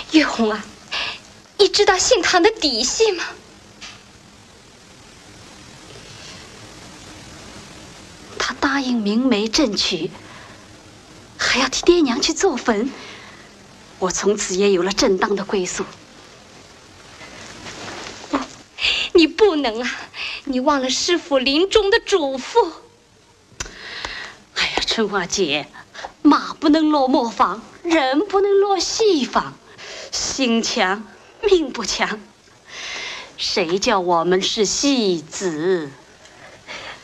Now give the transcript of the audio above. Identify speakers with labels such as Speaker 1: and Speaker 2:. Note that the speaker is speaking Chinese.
Speaker 1: 月红啊，你知道姓唐的底细吗？
Speaker 2: 他答应明媒正娶，还要替爹娘去做坟，我从此也有了正当的归宿。
Speaker 1: 你不能啊！你忘了师父临终的嘱咐。
Speaker 2: 哎呀，春花姐，马不能落磨坊，人不能落细坊，心强命不强。谁叫我们是戏子？